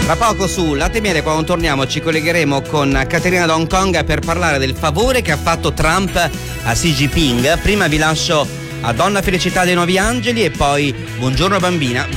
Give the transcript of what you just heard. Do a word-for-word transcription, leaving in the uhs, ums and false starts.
Tra poco su Latte e Miele, quando torniamo, ci collegheremo con Caterina da Hong Kong per parlare del favore che ha fatto Trump a Xi Jinping. Prima vi lascio a Donna Felicità dei Nuovi Angeli e poi Buongiorno Bambina.